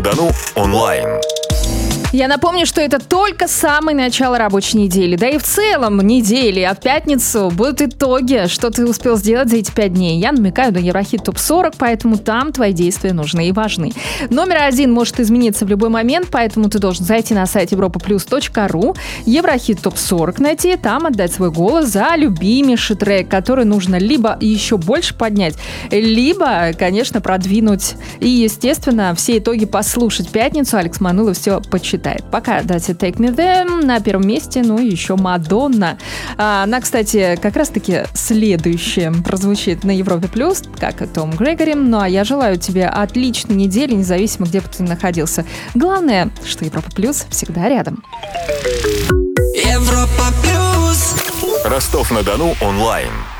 Ростов-на-Дону онлайн. Я напомню, что это только самое начало рабочей недели. Да и в целом недели. А в пятницу будут итоги, что ты успел сделать за эти 5 дней. Я намекаю на Еврохит ТОП-40, поэтому там твои действия нужны и важны. Номер 1 может измениться в любой момент, поэтому ты должен зайти на сайт europaplus.ru, Еврохит ТОП-40 найти, там отдать свой голос за любимейший трек, который нужно либо еще больше поднять, либо, конечно, продвинуть. И, естественно, все итоги послушать в пятницу. Алекс Манулов все почитает. Пока дайте Take Me There на первом месте, ну и еще Мадонна. Она, кстати, как раз-таки следующая прозвучит на Европе Плюс, как и Том Грегори. Ну а я желаю тебе отличной недели, независимо, где бы ты находился. Главное, что Европа Плюс всегда рядом. Ростов-на-Дону онлайн.